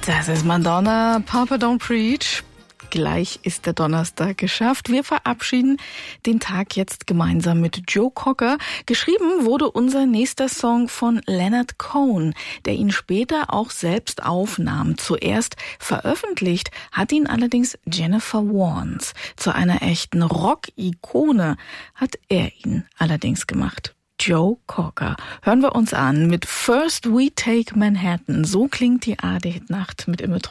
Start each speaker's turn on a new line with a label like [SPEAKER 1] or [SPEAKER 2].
[SPEAKER 1] Das ist Madonna, Papa Don't Preach. Gleich ist der Donnerstag geschafft. Wir verabschieden den Tag jetzt gemeinsam mit Joe Cocker. Geschrieben wurde unser nächster Song von Leonard Cohen, der ihn später auch selbst aufnahm. Zuerst veröffentlicht hat ihn allerdings Jennifer Warnes. Zu einer echten Rock-Ikone hat er ihn allerdings gemacht. Joe Cocker. Hören wir uns an mit First We Take Manhattan. So klingt die ARD-Nacht mit Imme